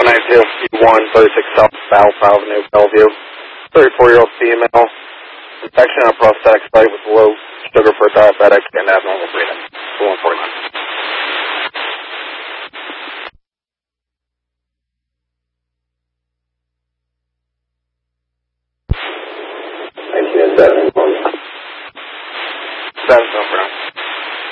1 36 South South Avenue, Bellevue. 34-year-old female. Infection on a prostatic site with low sugar for diabetic and abnormal breathing. 149. That's no problem.